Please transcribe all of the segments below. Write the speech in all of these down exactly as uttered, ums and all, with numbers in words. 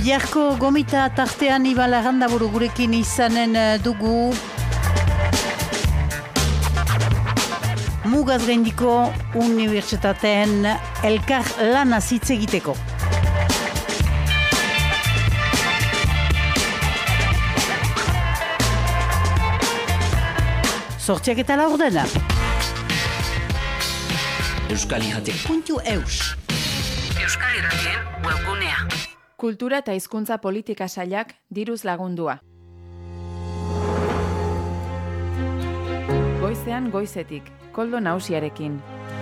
Biharko gomita tartean Ibal Arrandaburu gurekin izanen dugu. Mugaz gaindiko unibertsitateen elkar lana hitz egiteko. Sortziak eta laurdena. Euskal Irratien Puntu eus. Euskal Irratien webgunea. Kultura eta hizkuntza politika sailak diruz lagundua. Goizean goizetik, Koldo Nausiarekin.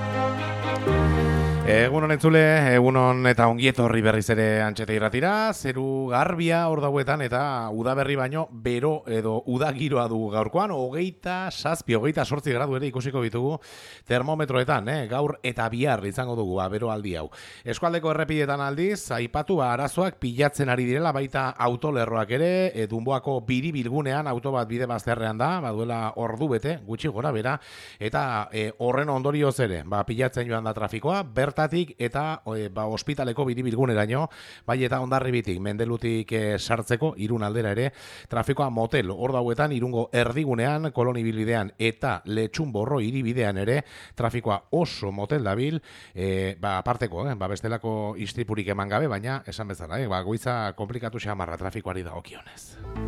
Egunon entzule, egunon eta ongietorri berriz ere Antxeta Irratira, zeru garbia hor dauetan eta udaberri baino bero edo udagiroa dugu gaurkoan, hogeita zazpi, hogeita sortzi gradu ere ikusiko bitugu termometroetan, eh? Gaur eta bihar izango dugu, ba, bero aldi hau. Eskualdeko errepidetan aldiz, aipatu ba, arazoak pilatzen ari direla, baita autolerroak ere, e, Dunboako biribilgunean auto bat bide bazterrean da, baduela ordu bete, gutxi gora bera, eta e, horren ondorioz ere, ba, pilatzen joan da trafikoa, ber Bertatik eta e, ba, ospitaleko biribilguneraino, bai eta Hondarribitik, Mendelutik e, sartzeko, Irun aldera ere, trafikoa motel, hor dauetan, Irungo erdigunean, Koloni bilbidean eta Letxunborro hiribidean ere, trafikoa oso motel dabil, e, ba, aparteko, eh, ba, bestelako istripurik eman gabe, baina, esan bezala, eh, ba, goiza komplikatu xamarra trafikoari dagokionez.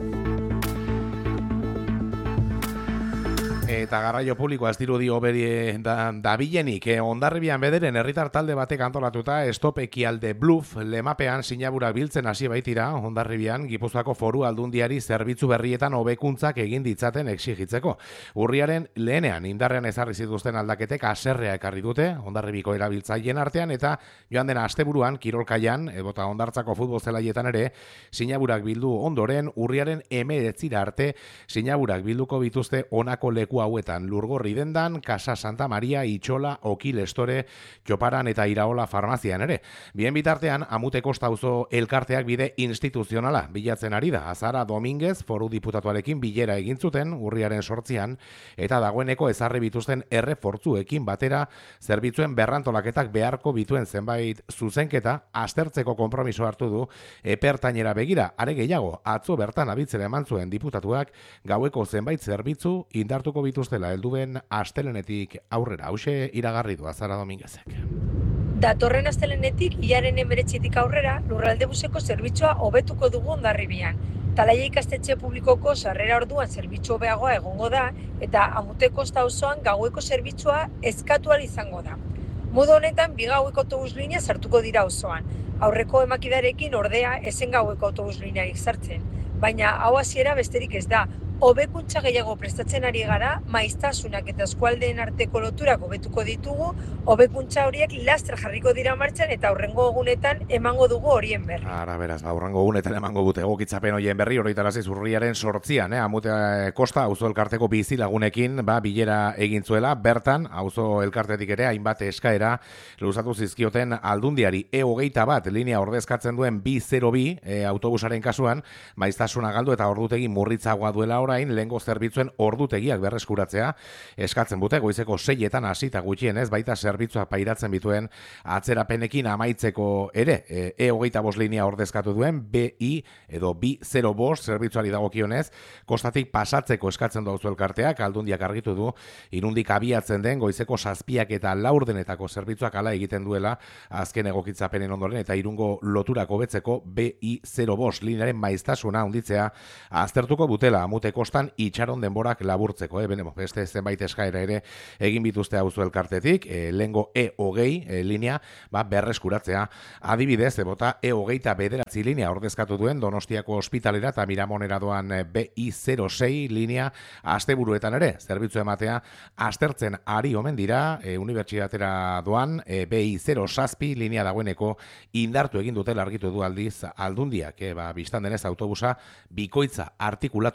Eta garraio publikoa ez dirudi hoberi da, dabilenik. Eh, Hondarribian bederen herritar talde batek antolatuta estopekialde bluff lemapean sinaburak biltzen hasi baitira Hondarribian Gipuzkoako Foru Aldundiari zerbitzu berrietan hobekuntzak egin ditzaten exigitzeko. Urriaren lehenean indarrean ezarri zituzten aldaketek haserrea ekarri dute Hondarribiko erabiltzaileen artean eta joan dena asteburuan kirolkaian edota Hondartzako futbol zelaietan ere sinaburak bildu ondoren urriaren hemeretzira arte sinaburak bilduko bituzte honako leku hauetan Lurgorri dendan, Casa Santa Maria, Itxola, Okil Estore, Txoparan eta Iraola farmazian ere. Bien bitartean, Amute Kosta auzo elkarteak bide instituzionala bilatzen ari da. Azara Dominguez, Foru Diputatuarekin bilera egin zuten urriaren sortzian, eta dagoeneko ezarri bituzten errefortzuekin batera, zerbitzuen berrantolaketak beharko bituen zenbait zuzenketa, aztertzeko konpromiso hartu du, epertainera begira, are gehiago, atzo bertan abitzera eman zuen diputatuak, gaueko zenbait zerbitzu indartuko bituztela helduen astelenetik aurrera. Hauxe iragarri du Azara Dominguezek. Datorren astelenetik hilaren hemeretzitik aurrera lurralde buseko zerbitzua hobetuko dugu Hondarribian. Talaia ikastetxe publikoko sarrera orduan zerbitzu hobeagoa egongo da eta Amute Kosta auzoan gaueko zerbitzua eskatu ahal izango da. Modu honetan bi gaueko autobus linea sartuko dira auzoan. Aurreko emakidarekin ordea ezen gaueko autobus linearik sartzen, baina hau hasiera besterik ez da. Hobekuntza gehiago prestatzen ari gara, maiztasunak eta eskualdeen arteko loturak hobetuko ditugu, hobekuntza horiek laster jarriko dira martxan eta aurrengo egunetan emango dugu horien berri. Ara, beraz, ba, aurrengo egunetan emango dute egokitzapen horien berri, horretaraziz urriaren sortzian, eh? Amute Kosta auzo elkarteko bizilagunekin, ba, bilera egin zuela, bertan, auzo elkartetik ere, hainbat eskaera, luzatu zizkioten aldundiari, E hogeita bat, linea ordezkatzen duen bi zero bi, e, autobusaren kasuan, maiztasuna galdu eta ordutegi murritzagoa duela orain lehengo zerbitzuen ordutegiak berreskuratzea eskatzen dute goizeko seietan hasita gutxienez baita zerbitzua pairatzen bituen atzerapenekin amaitzeko ere E hogeita bost linea ordezkatu duen B I edo bi zero bost zerbitzuari dagokionez kostatik pasatzeko eskatzen dauzu elkarteak aldundiak argitu du Irundik abiatzen den goizeko zazpiak eta laurdenetako zerbitzuak hala egiten duela azken egokitzapenen ondoren eta Irungo loturak hobetzeko B I zero bost linearen maiztasuna handitzea aztertuko dutela Amute Kostan itxaron denborak laburtzeko, eh? Benemo, beste zenbait eskaera ere egin bituzte auzo elkartetik, e, lengo E hogei e, linea, ba, berreskuratzea. Adibidez, ebota E hogeita bederatzi linea ordezkatu duen Donostiako ospitalera eta Miramonera doan B I zero sei linea asteburuetan ere, zerbitzu ematea, aztertzen ari omen dira, e, unibertsitatera doan e, B I zero zazpi linea dagoeneko indartu egin dutela argitu du aldiz aldundiak, e, ba, biztan denez autobusa bikoitza artikulatu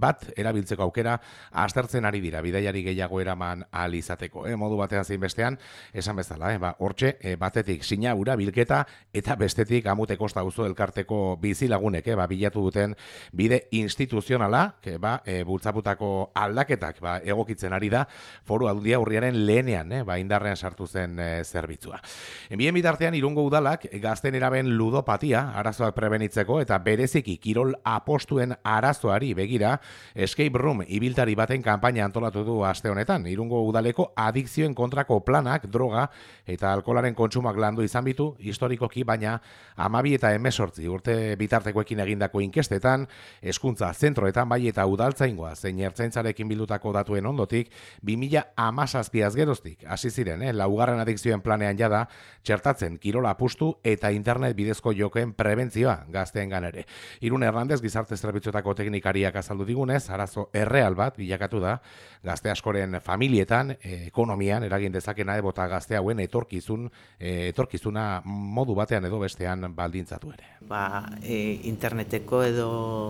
bat erabiltzeko aukera aztertzen ari dira bidaiari gehiago eraman ahal izateko. Eh? Modu batean zein bestean, esan bezala, eh? ba, hortxe, eh, batetik sinadura bilketa eta bestetik Amute Kosta auzo elkarteko bizilagunek eh? ba, bilatu duten bide instituzionala, que, ba, e, bultzaputako aldaketak ba, egokitzen ari da Foru Aldundia urriaren lehenean, eh? ba, indarrean sartu zen e, zerbitzua. Bien bitartean Irungo udalak gazten eraben ludopatia arazoak prebenitzeko eta bereziki kirol apostuen arazoari begira escape room ibiltari baten kanpaina antolatu du aste honetan. Irungo udaleko adikzioen kontrako planak droga eta alkoholaren kontsumak landu izan bitu historikoki, baina hamabi eta hemezortzi urte bitartekoekin egindako inkestetan, hezkuntza zentroetan bai eta udaltzaingoa zein ertzaintzarekin bildutako datuen ondotik bi mila hamazazpiaz geroztik hasi ziren, eh? laugarren adikzioen planean jada txertatzen kirola apustu eta internet bidezko jokoen prebentzioa gazteengan ere. Irun Hernandez gizarte zerbitzuetako teknikariak azaldu digunez, arazo erreal bat bilakatu da gazte askoren familietan, eh, ekonomian eragin dezakena ebota gazte hauen etorkizun, eh, etorkizuna modu batean edo bestean baldintzatu ere. Ba, e, interneteko edo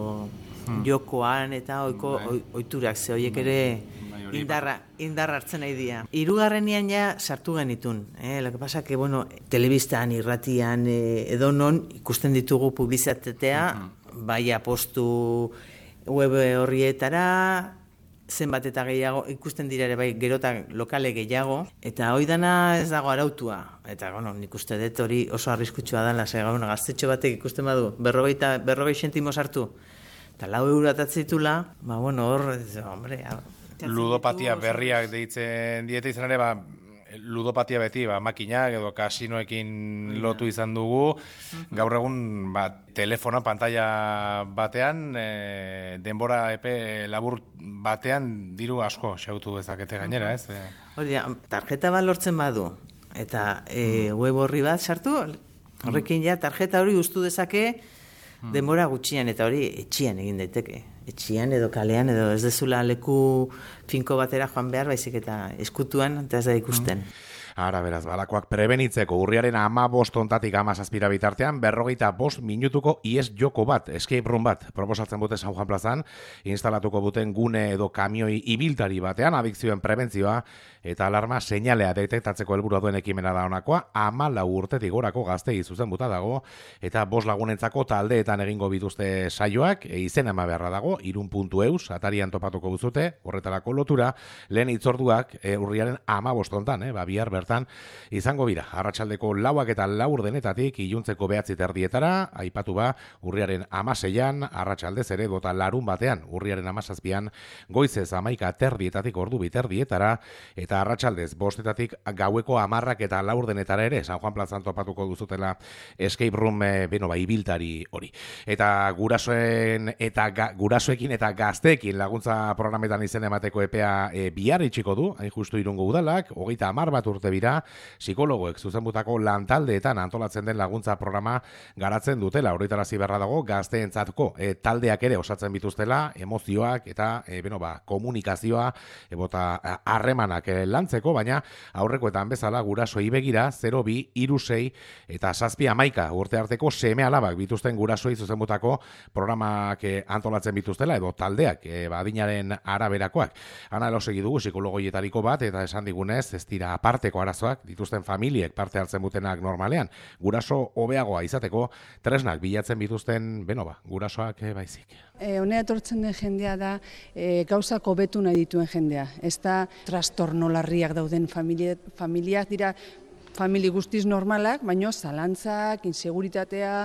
hmm. jokoan eta oiko bai. Oiturak ze horiek ere indarra, indarra hartzen nahi dira. Hirugarrenean ja sartu genitun. Eh? Lo que pasa que, bueno, telebistan, irratian, eh, edo non ikusten ditugu publizitatea, hmm. bai apostu web horrietara, zenbat eta gehiago ikusten dira ere bai gerotan lokale gehiago, eta hoi dana ez dago arautua. Eta, bueno, nik uste dut hori oso arriskutsua dela, ze bueno, gaztetxo batek ikusten badu, berrogeita, berrogei sentimo sartu, eta lau euro atatzitula, ba, bueno, hor, hombre... Ludopatia berriak deitzen diete izan ere, ba, ludopatia beti, ba, makinak edo kasinoekin lotu izan dugu, gaur egun, ba, telefono, pantalla batean, e, denbora epe labur batean diru asko xautu dezakete gainera, ez? Hori, tarjeta bat lortzen badu, eta e, web horri bat sartu, horrekin ja, tarjeta hori ustu dezake denbora gutxian, eta hori etxian egin daiteke. Etxian edo kalean edo ez dezula leku finko batera joan behar, baizik eta eskutuan, eta ez da ikusten. Ara, beraz, balakoak prebenitzeko urriaren ama bost ontatik ama zazpira bitartean, berrogeita bost minutuko ies joko bat, escape room bat, proposatzen dute San Juan plazan, instalatuko duten gune edo kamioi ibiltari batean, adikzioen prebentzioa eta alarma seinalea detektatzeko helburua duen ekimena da honakoa, ama lau urtetik gorako gaztei zuzen buta dago, eta bost lagunentzako taldeetan egingo bituzte saioak, e, izen ama beharra dago, irun puntu eus, atarian topatuko duzute, horretarako lotura, lehen itzorduak e, urriaren ama bost ontan, eh, ba, bihar bertan izango bira. Arratsaldeko lauak eta laur denetatik iluntzeko behatzi terdietara, aipatu ba, urriaren amaseian, arratsaldez ere bota larun batean, urriaren amazazpian, goizez amaika terdietatik ordu biterdietara, eta arratsaldez bostetatik gaueko amarrak eta laur denetara ere, San Juan plazan topatuko duzutela escape room, e, beno, ba, ibiltari hori. Eta gurasoen eta ga, gurasoekin eta gazteekin laguntza programetan izen emateko epea e, bihar itxiko du, hain justu Irungo udalak, hogeita hamar bat urte bira, psikologoek zuzenbutako lantaldeetan antolatzen den laguntza programa garatzen dutela. Horretarazi beharra dago gazteentzatko e, taldeak ere osatzen bituztela, emozioak eta e, beno, ba, komunikazioa ebota harremanak e, lantzeko, baina aurrekoetan bezala gurasoei begira zero bi hiru sei eta zazpi hamaika urte arteko seme alabak bituzten gurasoei zuzenbutako programak e, antolatzen bituztela edo taldeak e, badinaren araberakoak. Ana elosegi dugu psikologoietariko bat eta esan digunez ez dira aparteko arazoak dituzten familiek parte hartzen butenak normalean. Guraso hobeagoa izateko tresnak bilatzen bituzten, beno ba, gurasoak e, baizik. E, honea etortzen den jendea da e, gauzak hobetu nahi dituen jendea. Ez da trastorno larriak dauden familia, familiak dira famili guztiz normalak, baino zalantzak, inseguritatea,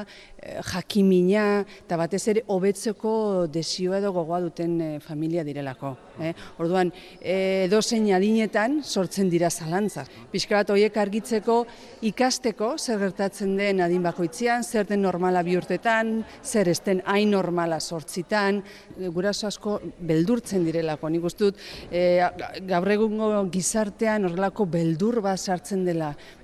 jakimina, eta batez ere hobetzeko desioa edo gogoa duten familia direlako. Eh? Orduan, edozein adinetan sortzen dira zalantzak. Pixka bat horiek argitzeko ikasteko zer gertatzen den adin bakoitzean, zer den normala bi urtetan, zer ez den hain normala sortzitan, guraso asko beldurtzen direlako. Nik uste dut, e, gaur egungo gizartean horrelako beldur bat sartzen dela.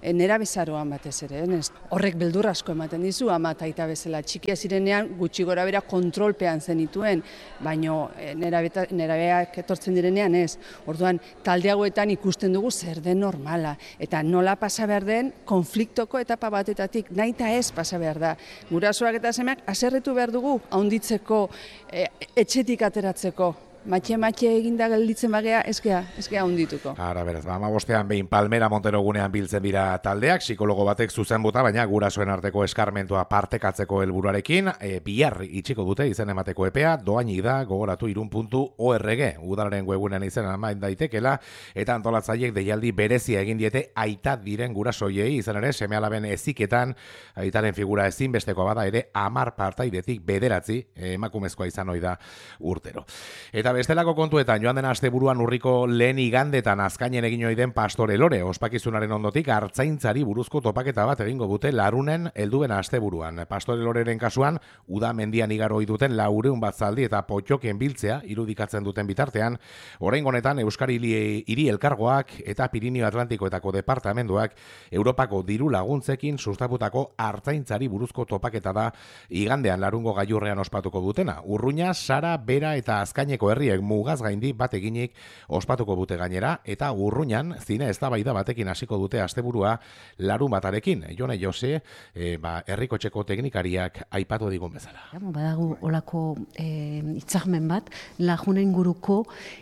e, nera bezaroan batez ere, ez? Horrek beldur asko ematen dizu, ama eta aita bezala txikia zirenean gutxi gora bera kontrolpean zenituen, baino e, nerabeak etortzen direnean ez. Orduan, talde hauetan ikusten dugu zer den normala, eta nola pasa behar den konfliktoko etapa batetatik, nahi eta ez pasa behar da. Gurasoak eta semeak haserretu behar dugu, haunditzeko, e, etxetik ateratzeko. Matxe-matxe eginda gelditzen bagea, ez gea, ez gea hundituko. Ara, beraz, ba, amabostean behin Palmera Montero gunean biltzen dira taldeak, psikologo batek zuzen buta, baina gurasoen arteko eskarmentua partekatzeko helburuarekin, e, bihar itxiko dute izen emateko epea, doainik da, gogoratu irun puntu org, udalaren webunean izen amain daitekela, eta antolatzaiek deialdi berezia egin diete aita diren gurasoiei, izan ere, seme-alaben eziketan, aitaren figura ezinbestekoa bada ere, amar partaidetik bederatzi, emakumezkoa izan ohi da urtero. Eta bestelako kontuetan, joan den asteburuan urriko lehen igandetan azkainen egin ohi den Pastore Lore, ospakizunaren ondotik hartzaintzari buruzko topaketa bat egingo dute Larunen helduen asteburuan. Pastore Loreren kasuan, uda mendian igaro ohi duten laureun bat zaldi eta potxoken biltzea irudikatzen duten bitartean, oraingo honetan Euskari Hiri Elkargoak eta Pirinio Atlantikoetako departamenduak Europako diru laguntzekin sustaputako hartzaintzari buruzko topaketa da igandean Larungo gailurrean ospatuko dutena. Urruña, Sara, Bera eta Azkaineko herri mugaz gaindi bat eginik ospatuko dute gainera, eta Urruñan zine eztabaida batekin hasiko dute asteburua larun batarekin. Jone Jose, e, ba, herrikotxeko teknikariak aipatu digun bezala. Badago olako e, hitzarmen bat, lagunen inguruko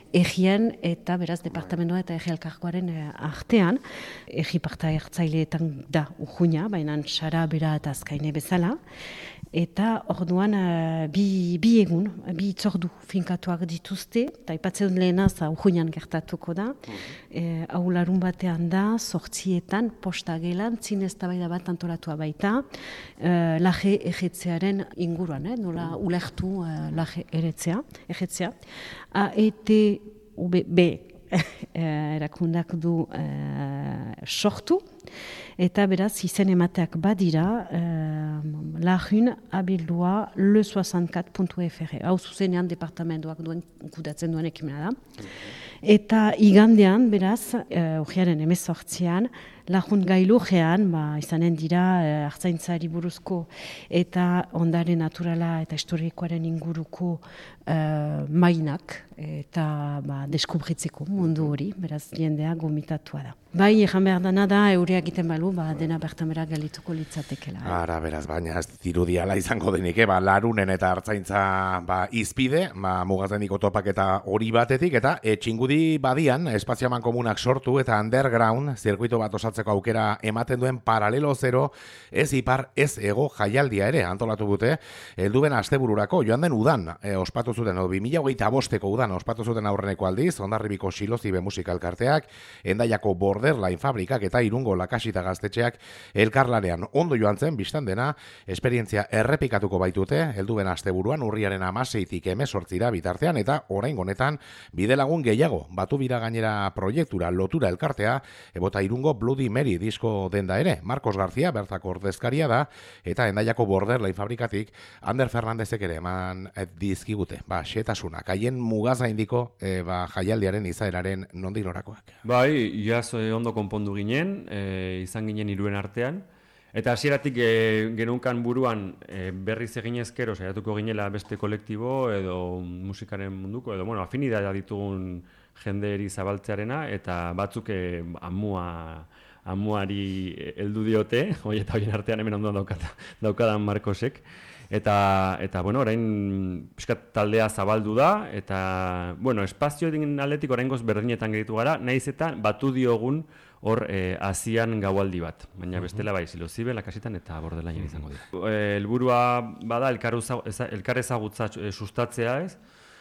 egian eta beraz departamentoa eta egi elkargoaren e, artean, egi parta hartzaileetan da Urruña, baina Sara, Bera eta Azkaine bezala, eta orduan uh, bi, bi egun, bi itzordu finkatuak dituzte, eta aipatzen lehenaz Urruñan gertatuko da, e, hau larun batean da, sortzietan, posta gelan, zin eztabaida bat antolatua baita, uh, laje ejetzearen inguruan, eh? Nola ulertu uh, laje eretzea, ejetzea. A E T B B erakundak du uh, sortu, eta beraz izen emateak badira uh, lagun abildua le soixante-quatre puntu f r. Hau zuzenean departamentoak duen kudatzen duen ekimena da. Eta igandean, beraz, uh, urriaren emezortzian, lagun gailujean, ba, izanen dira uh, hartzaintzari buruzko eta ondare naturala eta historikoaren inguruko uh, mainak eta ba, deskubritzeko mundu hori, beraz jendea gomitatua da. Bai, ejan behar dana da, eurea egiten balu, ba, dena bertamera galituko litzatekela. Eh? Ara, beraz, baina ez dirudiala izango denik, eh? Ba, larunen eta hartzaintza ba, izpide, ba, mugazeniko topaketa hori batetik, eta e, txingudi badian, espazioaman komunak sortu eta underground, zirkuito bat osatzeko aukera ematen duen paralelo zero, ez ipar, ez ego jaialdia ere, antolatu dute, helduen astebururako, joan den udan, e, ospatu zuten, o, bi mila hogeita bosteko udan, ospatu zuten aurreneko aldiz, Hondarribiko Xilozibe musikalkarteak, Endaiako Borderline fabrikak eta Irungo Lakasita gaztetxeak elkarlanean ondo joan zen, bistan dena, esperientzia errepikatuko baitute, helduen asteburuan urriaren hamaseitik hemezortzira bitartean, eta orain honetan bidelagun gehiago, batu bira gainera proiektura, lotura elkartea, ebota Irungo Bloody Mary disko denda ere, Marcos García, bertako ordezkaria da, eta Endaiako Borderline fabrikatik, Ander Fernandezek ere eman dizkigute, ba, xetasunak, haien mugaz gaindiko e, ba, jaialdiaren izaeraren nondik norakoak. Bai, iaz e, ondo konpondu ginen, e, izan ginen hiruen artean, eta hasieratik e, genunkan buruan e, berriz egin ezkero, saiatuko ginela beste kolektibo edo musikaren munduko, edo bueno, afinitatea ditugun jendeeri zabaltzearena, eta batzuk e, amua amuari heldu diote, hoi eta hoien artean hemen ondoan daukata, daukadan Marcosek. Eta, eta bueno, orain pixkat taldea zabaldu da, eta, bueno, espazioen aldetik oraingoz berdinetan geritu gara, naiz eta batu diogun hor e, azian gaualdi bat. Baina bestela bai, Silozibe, Lakasitan eta Bordelainen izango dira. E, helburua bada elkar, elkar ezagutza e, sustatzea ez,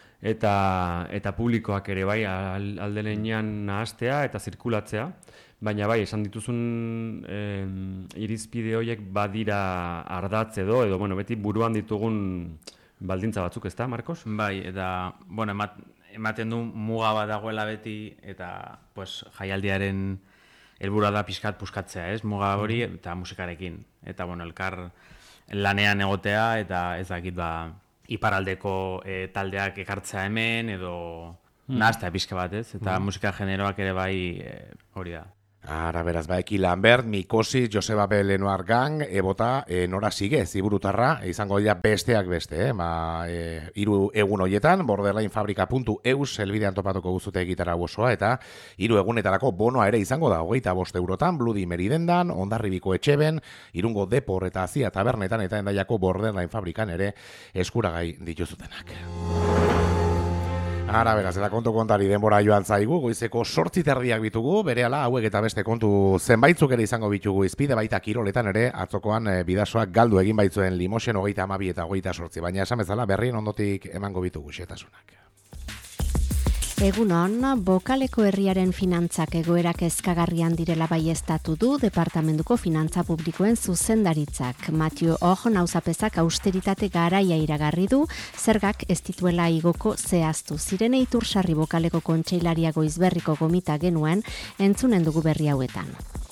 eta, eta publikoak ere bai aldelenean nahastea eta zirkulatzea. Baina bai, esan dituzun eh, irizpide horiek badira ardatz edo, edo bueno, beti buruan ditugun baldintza batzuk, ezta, Marcos? Bai, eta bueno, emat, ematen du muga bat dagoela beti, eta pues, jaialdiaren helburua da pixkat puskatzea, ez? Muga hori eta musikarekin. Eta bueno, elkar lanean egotea, eta ez dakit ba, iparaldeko eh, taldeak ekartzea hemen, edo mm. nahaztea pixka bat, ez? Eta mm. musika generoak ere bai eh, hori da. Ara, beraz, ba, Eki Lambert, Mikosi, Joseba B. Lenoir Gang, ebota, e, Nora Sige, ziburutarra, izango dira besteak beste, eh? Ba, e, iru egun hoietan, borderlinefabrika puntu eus, elbidean topatuko guzute gitara osoa, eta hiru egunetarako bonoa ere izango da, hogeita bost eurotan, Bloody Meridendan, Hondarribiko Etxeben, Irungo Depor eta Azia tabernetan, eta Hendaiako Borderline fabrikan ere eskuragai dituzutenak. Ara, beraz, eta kontu kontari denbora joan zaigu, goizeko sortzi terdiak bitugu, berehala hauek eta beste kontu zenbaitzuk ere izango bitugu izpide, baita kiroletan ere, atzokoan e, bidasoak galdu egin baitzuen Limoxen hogeita amabi eta hogeita sortzi, baina esan bezala berrien ondotik emango bitugu xetasunak. Egunon, Bokaleko herriaren finantzak egoerak kezkagarrian direla baieztatu du Departamentuko Finantza Publikoen zuzendaritzak. Matio Hor nauzapezak austeritate garaia iragarri du, zergak ez dituela igoko zehaztu. Zirene Itursarri Bokaleko kontseilaria Goizberriko gomita genuen entzunen dugu berri hauetan.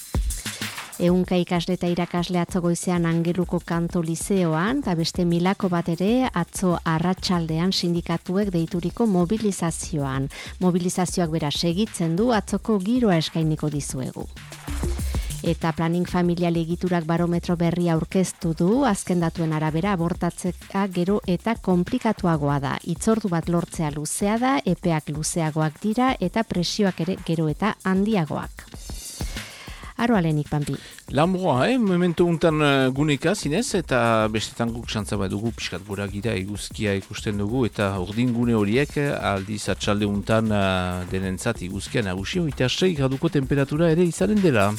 Ehunka ikasle eta irakasle atzo goizean Angeluko Kanto Lizeoan, eta beste milako bat ere atzo arratsaldean sindikatuek deituriko mobilizazioan. Mobilizazioak bera segitzen du, atzoko giroa eskainiko dizuegu. Eta Planning Familial egiturak barometro berria aurkeztu du, azken datuen arabera abortatzea gero eta komplikatuagoa da. Itzordu bat lortzea luzea da, epeak luzeagoak dira eta presioak ere gero eta handiagoak. Aro alenik, Pampi. Lanboa, eh? Memento untan uh, guneka zinez, eta bestetan guk xantza bat dugu, piskat gora gira iguzkia ikusten dugu, eta urdin gune horiek aldiz atxalde untan uh, denentzat iguzkia nagusi, eta sei graduko temperatura ere izanen dela.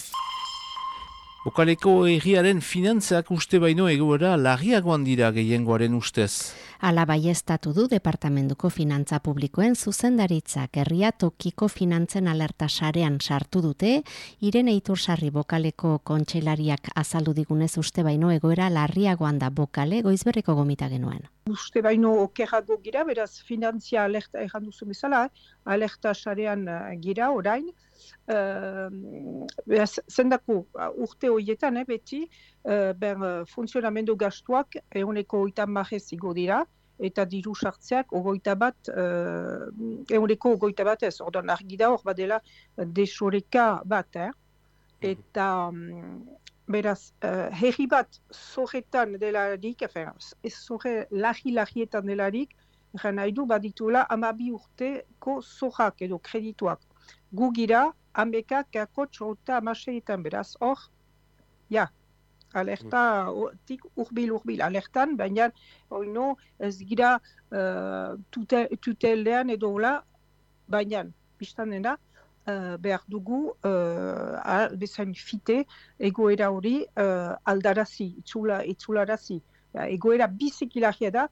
Bokaleko herriaren finantzak uste baino egoera larriagoan dira gehiengoaren ustez. Hala baieztatu du Departamentuko Finantza Publikoen zuzendaritzak. Herria tokiko finantzen alerta sarean sartu dute, Irene Itursarri Bokaleko kontseilariak azaldu digunez uste baino egoera larriagoan da Bokale Goizberriko gomita genuen. Uste baino okerrago gira, beraz finantzia alerta erran duzu bezala, alerta sarean gira orain. Uh, beraz, zendako urte horietan, eh, beti, uh, ben, uh, funtzionamendu gastuak ehuneko oita marrez igo dira, eta diru sartzeak ogoita bat, uh, ehuneko ogoita bat ez, ordan argi da hor badela desoreka bat, eh? Eta um, beraz, uh, herri bat zorretan delarik, efen, zorre lahi-lahietan delarik, eran nahi du baditula amabi urteko zorrak edo kredituak. Gu gira, hameka kakotx eta amaseietan, beraz, hor, ja, alerta, tik urbil-urbil, alertan, baina, oino, ez gira uh, tuteldean edo la, baina, biztan dena, uh, behar dugu, uh, bezain fite, egoera hori uh, aldarazi, itzula, itzularazi. Egoera bizikilagia da.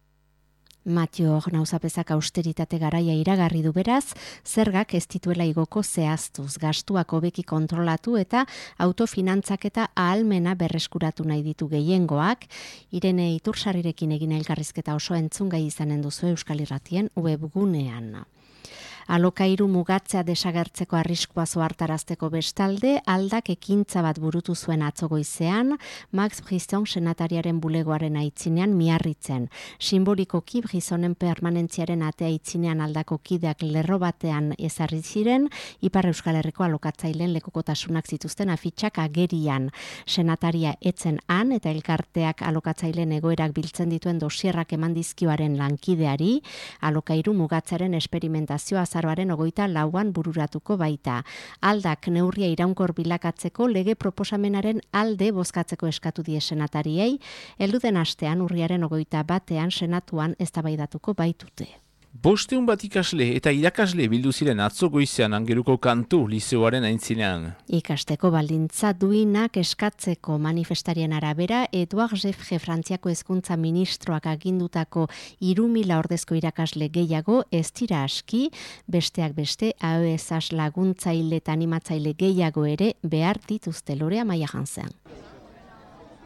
Matio Hor nauzapezak austeritate garaia iragarri du beraz, zergak ez dituela igoko zehaztuz, gastuak hobeki kontrolatu eta autofinantzak eta ahalmena berreskuratu nahi ditu gehiengoak. Irene Itursarrirekin egin elkarrizketa oso entzungai izanen duzu Euskal Irratien webgunean. Alokairu mugatzea desagertzeko arriskua zoartarazteko bestalde, aldak ekintza bat burutu zuen atzo goizean, Max Brisson senatariaren bulegoaren aitzinean miarritzen. Simbolikoki Brissonen permanentziaren atea aitzinean aldako kideak lerro batean ezarri ziren, Ipar Euskal Herriko alokatzaileen lekukotasunak zituzten afitxak agerian. Senataria etzen han eta elkarteak alokatzaileen egoerak biltzen dituen dosierrak eman dizkioaren lankideari, alokairu mugatzaren esperimentazioa azaroaren ogoita lauan bururatuko baita. Aldak neurria iraunkor bilakatzeko lege proposamenaren alde bozkatzeko eskatu die senatariei, helduden astean urriaren ogoita batean senatuan eztabaidatuko baitute. Bosteun bat ikasle eta irakasle bildu ziren atzo goizean Angeluko Kantu Lizeoaren aintzinean. Ikasteko baldintza duinak eskatzeko manifestarien arabera, Eduard Jeffre Frantziako hezkuntza ministroak agindutako hiru mila ordezko irakasle gehiago ez dira aski, besteak beste A E S A S laguntzaile eta animatzaile gehiago ere behar dituzte. Lorea Maia Janzean.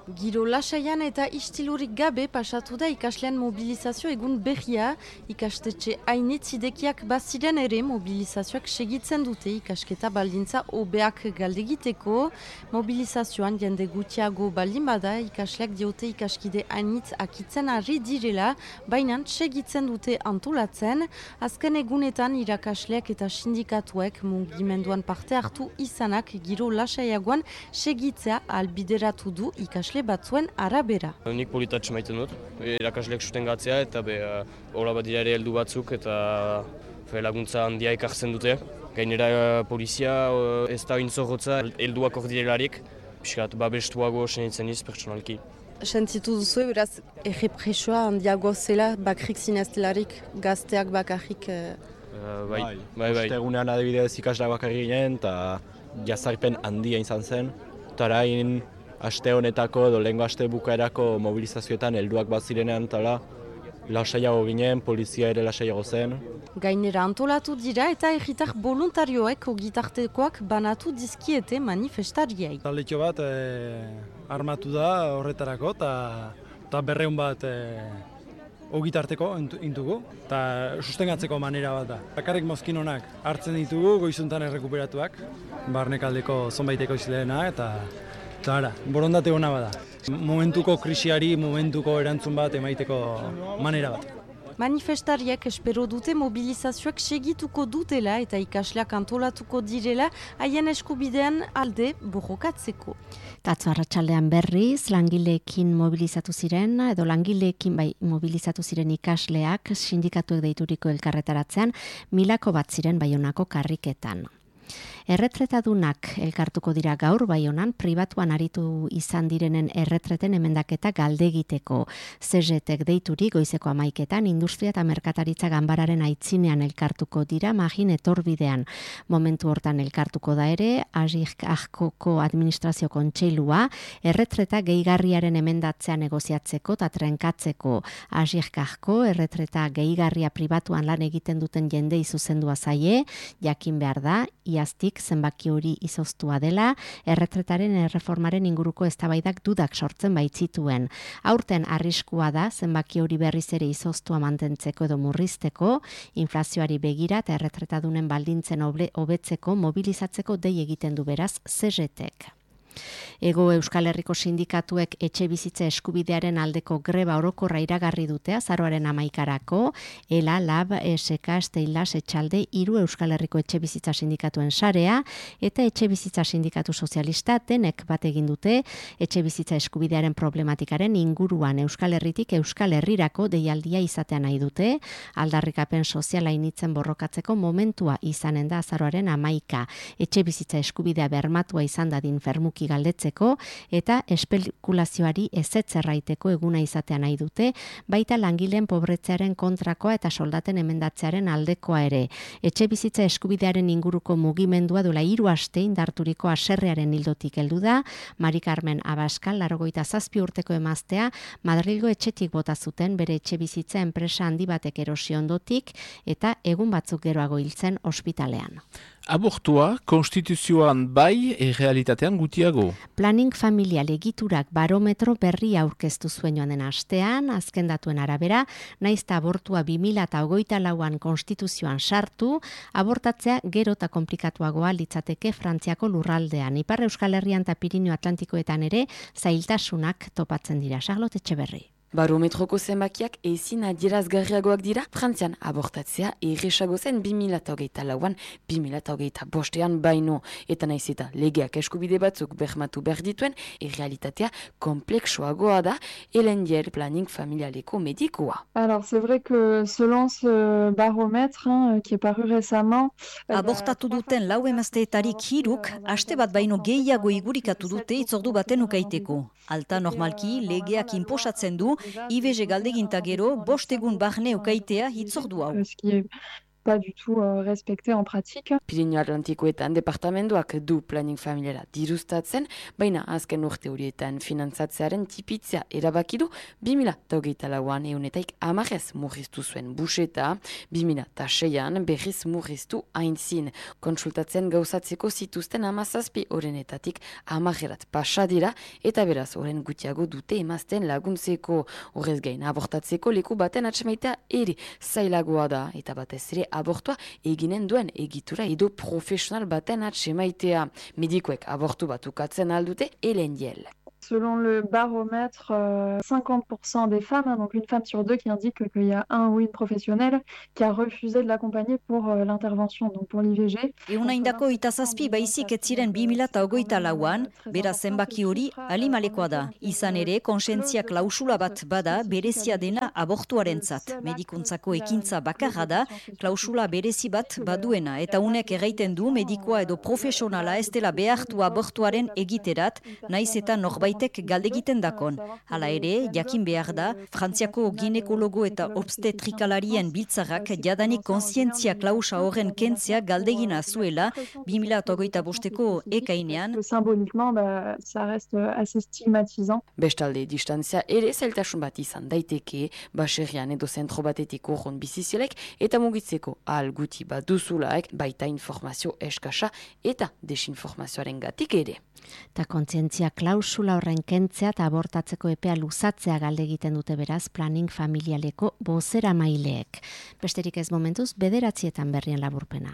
Giro lasaian eta istilurik gabe pasatu da ikaslean mobilizazio egun berria. Ikastetxe hainitz idekiak baziren ere mobilizazioak segitzen dute ikasketa baldintza hobeak galdegiteko. Mobilizazioan jende gutxiago baldin bada ikasleak diote ikaskide hainitz akitzen ari direla, baina segitzen dute antolatzen. Azken egunetan irakasleak eta sindikatuek mugimenduan parte hartu izanak giro lasaiagoan segitzea albideratu du ikasle batzuen arabera. Nik politatxe maiten dut, irakasleak sustengatzea eta be, hola bat dira ere heldu batzuk eta fe, laguntza handia ekartzen dute. Gainera polizia ez da intzorrotza helduak hor direlarik, piskat babestuago senitzen iz pertsonalki. Sentitu duzu, beraz, errepresioa handiago zela bakrik zineztelarik, gazteak bakarrik... Uh, bai, bai, bai. Ostegunean adibidez ikasleak bakarrik ginen eta jazarpen handia izan zen. Tarain aste honetako edo lehengo aste bukaerako mobilizazioetan helduak bat zirenean tala lasaiago ginen, polizia ere lasaiago zen. Gainera antolatu dira eta erritar voluntarioek ogitartekoak banatu dizkiete manifestariei. Taldetxo bat eh, armatu da horretarako eta berreun bat eh, ogitarteko intugu eta sustengatzeko manera bat da. Bakarrik mozkin honak hartzen ditugu goizuntan errekuperatuak, barnekaldeko zonbaiteko izleena eta Eta ara, borondate hona bada. Momentuko krisiari, momentuko erantzun bat emaiteko manera bat. Manifestariek espero dute mobilizazioak segituko dutela eta ikasleak antolatuko direla haien eskubidean alde borrokatzeko. Atzo arratsaldean berriz, langileekin mobilizatu ziren, edo langileekin bai mobilizatu ziren ikasleak sindikatuek deituriko elkarretaratzean milako bat ziren Baionako karriketan. Erretretadunak elkartuko dira gaur Baionan pribatuan aritu izan direnen erretreten emendaketa galdegiteko. C G T-ek deituri goizeko hamaiketan industria eta merkataritza ganbararen aitzinean elkartuko dira magin etorbidean. Momentu hortan elkartuko da ere, Agik Ahkoko administrazio kontseilua, erretreta gehigarriaren emendatzea negoziatzeko eta trenkatzeko. Agik Ahko erretreta gehigarria pribatuan lan egiten duten jendei zuzendua zaie, jakin behar da, iaztik zenbaki hori izoztua dela, erretretaren erreformaren inguruko eztabaidak dudak sortzen baitzituen. Aurten arriskua da zenbaki hori berriz ere izoztua mantentzeko edo murrizteko, inflazioari begira eta erretretadunen baldintzen hobetzeko mobilizatzeko dei egiten du beraz C G T-ek. Ego Euskal Herriko sindikatuek etxe bizitza eskubidearen aldeko greba orokorra iragarri dute azaroaren amaikarako, ELA, LAB, S K, Steilas, Etxalde, hiru Euskal Herriko etxe bizitza sindikatuen sarea, eta etxe bizitza sindikatu sozialista denek bat egin dute etxe bizitza eskubidearen problematikaren inguruan Euskal Herritik Euskal Herrirako deialdia izatea nahi dute, aldarrikapen soziala initzen borrokatzeko momentua izanen da azaroaren amaika, etxe bizitza eskubidea bermatua izan dadin fermuki galdetzeko eta espekulazioari ezetz erraiteko eguna izatea nahi dute, baita langileen pobretzearen kontrakoa eta soldaten emendatzearen aldekoa ere. Etxe bizitza eskubidearen inguruko mugimendua duela hiru aste indarturiko haserrearen ildotik heldu da, Mari Carmen Abaskal, laurogeita zazpi urteko emaztea, Madrilgo etxetik bota zuten bere etxe bizitza enpresa handi batek erosi ondotik eta egun batzuk geroago hiltzen ospitalean. Abortua konstituzioan bai, errealitatean gutiago. Planning familial egiturak barometro berri aurkeztu zuen joan den astean, azken datuen arabera, naizta abortua bi mila hogeita lauan konstituzioan sartu, abortatzea gero eta komplikatuagoa litzateke Frantziako lurraldean. Ipar Euskal Herrian eta Pirinio Atlantikoetan ere zailtasunak topatzen dira. Charlotte Etxeberri. Barometroko zenbakiak ezin adierazgarriagoak dira, Frantzian abortatzea erresago zen bi mila hogeita lauan, bi mila hogeita bostean baino, eta naiz eta legeak eskubide batzuk bermatu behar dituen, errealitatea kompleksoagoa da, Hélène Diel, planning familialeko medikoa. Alors, c'est vrai que selon ce baromètre hein, qui est paru récemment... Abortatu duten lau emazteetarik hiruk, aste bat baino gehiago igurikatu dute itzordu baten ukaiteko. Alta normalki, legeak inposatzen du, I B G galdeginta gero, bost egun barne ukaitea hitzordu hau. pas du tout euh, respecté en pratique. Pirinio Atlantikoetan departamenduak du planning familiara dirustatzen, baina azken urte horietan finantzatzearen tipitzea erabaki du bi mila hogeita lauan eunetaik hamarez murriztu zuen buseta, bi mila seian berriz murriztu aintzin. Konsultatzen gauzatzeko zituzten hamazazpi horrenetatik hamarerat pasa dira eta beraz horren gutxiago dute emazten laguntzeko. Horrez gain abortatzeko leku baten atsemaitea ere zailagoa da eta batez ere abortua eginen duen egitura edo profesional baten atsemaitea. Medikoek abortu bat ukatzen aldute Hélène Diel. Selon le baromètre, euh, cinquante pour cent des femmes, hein, donc une femme sur deux qui indique qu'il y a un ou une professionnelle qui a refusé de l'accompagner pour euh, l'intervention, donc pour l'I V G. Euna indako itazazpi baizik ez ziren bi mila hogeita lauan, beraz zenbaki hori alimalekoa da. Izan ere, konsentzia klausula bat bada berezia dena abortuarentzat. Medikuntzako ekintza bakarra da, klausula berezi bat baduena, eta unek erraiten du medikoa edo profesionala ez dela behartu abortuaren egiterat, naiz eta norbait galdegiten dakon. Hala ere, jakin behar da, Frantziako ginekologo eta obstetrikalarien biltzarrak jadanik konsientzia klausa horren kentzea galdegina zuela bi mila hogeita bosteko ekainean. Symboliquement, bah, ça reste assez stigmatisant. Bestalde, distantzia ere zailtasun bat izan daiteke, baserrian edo zentro batetik urrun bizizielek eta mugitzeko ahal guti bat duzulaek, baita informazio eskasa eta desinformazioaren gatik ere. Ta kontzientzia klausula horren kentzea eta abortatzeko epea luzatzea galde egiten dute beraz planning familialeko bozera maileek. Besterik ez momentuz, bederatzietan berrien laburpena.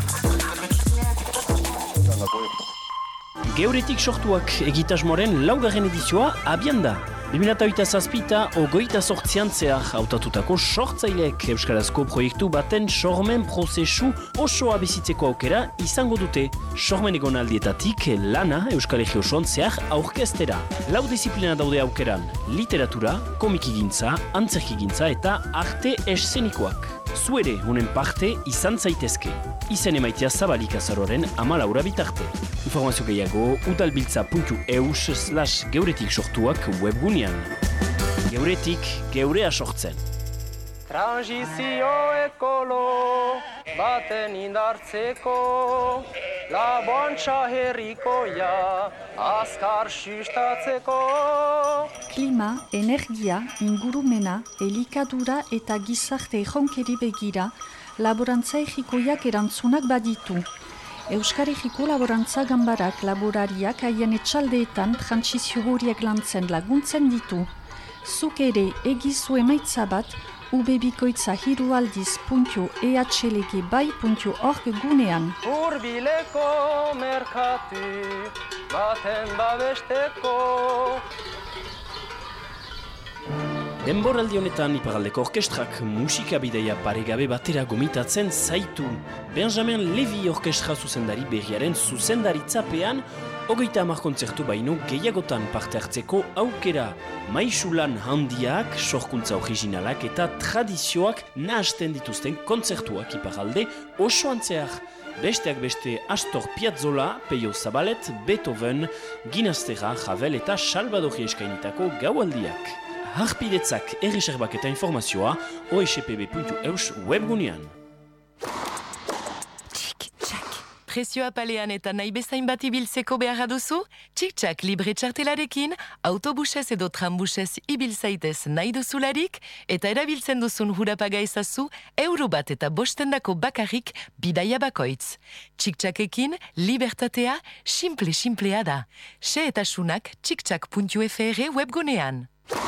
Geuretik sortuak egitasmoren laugarren edizioa abian da. bi mila hogeita zazpi eta hogeita zortzian zehar hautatutako sortzaileek euskarazko proiektu baten sormen prozesu osoa bizitzeko aukera izango dute. Sormen egonaldietatik lana Euskal Herri osoan zehar aurkeztera. Lau disiplina daude aukeran: literatura, komikigintza, antzerkigintza eta arte eszenikoak. Zuere honen parte izan zaitezke. Izen emaitea zabalik azaroren amalaura bitarte. Informazio gehiago udalbiltza puntu eus slash geuretik sortuak webgunean. Geuretik, geurea sortzen. Transizio ekolo baten indartzeko, laboantxa herrikoia azkar sustatzeko. Klima, energia, ingurumena, elikadura eta gizarte erronkeri begira, laborantza egikoiak erantzunak baditu. Euskal Herriko laborantza ganbarak laborariak haien etxaldeetan trantsizio horiek lantzen laguntzen ditu. Zuk ere egizu emaitza bat ubebikoitza hirualdiz puntu ehlg bai puntu org gunean. Urbileko merkatu baten babesteko. Denboraldi honetan iparaldeko orkestrak musika bideia paregabe batera gomitatzen zaitu. Benjamin Levy orkestra zuzendari berriaren zuzendaritzapean hogeita hamar kontzertu baino gehiagotan parte hartzeko aukera. Maisulan handiak, sorkuntza originalak eta tradizioak nahasten dituzten kontzertuak iparalde osoan zehar. Besteak beste Astor Piazzolla, Peio Zabalet, Beethoven, Ginastera, Ravel eta Salvadori eskainitako gaualdiak. Harpidetzak erreserbak eta informazioa o s p b puntu eus webgunean. Prezioa palean eta nahi bezain bat ibiltzeko beharra duzu? Txik-txak libre txartelarekin, autobusez edo trambusez ibil zaitez nahi duzularik eta erabiltzen duzun hurapaga ezazu euro bat eta bostendako bakarrik bidaia bakoitz. Txik-txakekin, libertatea, simple-simplea da. Se eta sunak txik-txak puntu f r webgunean.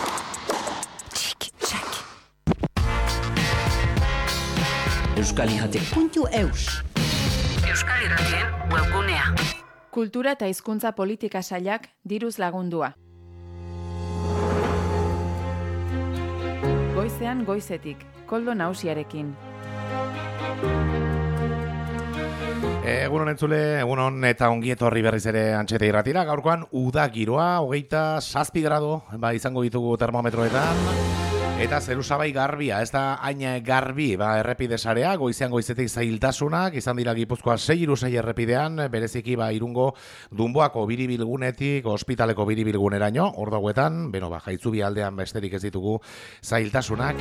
Euskal Irratik puntu eus. Euskal Irratien webgunea. Kultura eta hizkuntza politika sailak diruz lagundua. Goizean goizetik, Koldo Nausiarekin. Egunon entzule, egunon eta ongietorri berriz ere Antxete Irratira. Gaurkoan uda giroa, hogeita zazpi grado, ba, izango ditugu termometroetan. Eta zerusabai garbia, ez da hain garbi, ba, errepide sarea, goizean goizetik zailtasunak, izan dira Gipuzkoa sei irusei errepidean, bereziki ba, Irungo Dunboako biribilgunetik, ospitaleko biribilguneraino, hor dagoetan, beno, ba, Jaitzubi aldean besterik ez ditugu zailtasunak,